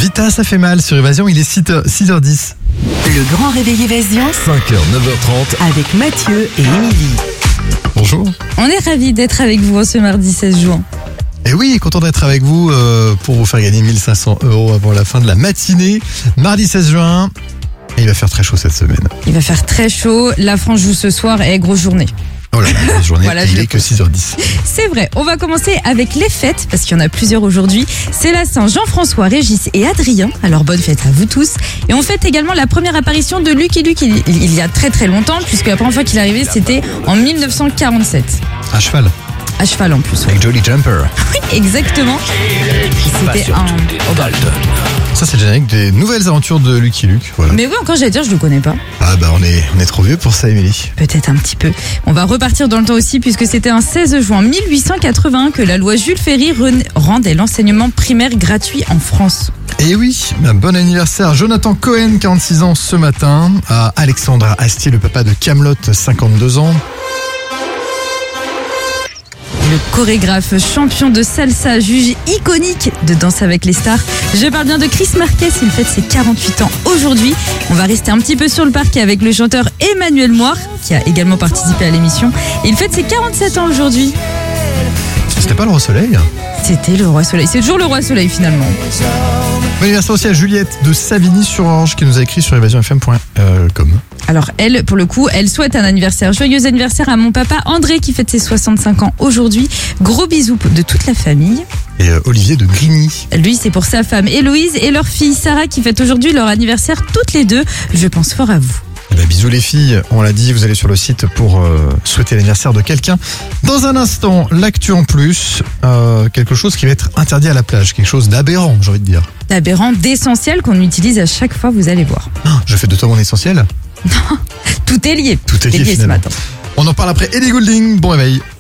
Vita, ça fait mal sur Évasion, il est 6h10. Le grand réveil Évasion 5h, 9h30. avec Mathieu et Émilie. Bonjour. On est ravis d'être avec vous ce mardi 16 juin. Et oui, content d'être avec vous pour vous faire gagner 1500 € avant la fin de la matinée. Mardi 16 juin, et il va faire très chaud cette semaine. Il va faire très chaud, la France joue ce soir et grosse journée. Oh là là, la journée, Voilà, il je est que 6h10. C'est vrai, on va commencer avec les fêtes, parce qu'il y en a plusieurs aujourd'hui. C'est la Saint-Jean-François, Régis et Adrien, alors bonne fête à vous tous. Et on fête également la première apparition de Lucky Luke il y a très très longtemps, puisque la première fois qu'il est arrivé c'était en 1947. À cheval, À cheval en plus. avec Jolly Jumper. Oui, exactement. C'était un... Ça, c'est le générique des nouvelles aventures de Lucky Luke. Voilà. Mais oui, encore j'allais dire, je le connais pas. Ah bah on est trop vieux pour ça, Émilie. Peut-être un petit peu. On va repartir dans le temps aussi puisque c'était un 16 juin 1881 que la loi Jules Ferry rendait l'enseignement primaire gratuit en France. Et oui, bon anniversaire Jonathan Cohen, 46 ans ce matin, à Alexandre Astier, le papa de Kaamelott, 52 ans. Le chorégraphe champion de salsa, juge iconique de Danse avec les stars. Je parle bien de Chris Marquez, il fête ses 48 ans aujourd'hui. On va rester un petit peu sur le parquet avec le chanteur Emmanuel Moir, qui a également participé à l'émission. Il fête ses 47 ans aujourd'hui. C'était pas le Roi Soleil? C'était le Roi Soleil, c'est toujours le Roi Soleil finalement. Bon anniversaire aussi à Juliette de Savigny-sur-Orge qui nous a écrit sur evasionfm.com. Alors elle, pour le coup, elle souhaite un anniversaire. Joyeux anniversaire à mon papa André qui fête ses 65 ans aujourd'hui. Gros bisous de toute la famille. Et Olivier de Grigny. Lui, c'est pour sa femme Héloïse et leur fille Sarah qui fête aujourd'hui leur anniversaire toutes les deux. Je pense fort à vous. Eh ben, bisous les filles, on l'a dit, vous allez sur le site pour souhaiter l'anniversaire de quelqu'un. Dans un instant, l'actu en plus, quelque chose qui va être interdit à la plage, quelque chose d'aberrant, j'ai envie de dire. D'aberrant, d'essentiel qu'on utilise à chaque fois, vous allez voir. Je fais de toi mon essentiel. Tout est lié. Tout est lié ce finalement. matin. On en parle après Ellie Goulding, bon réveil.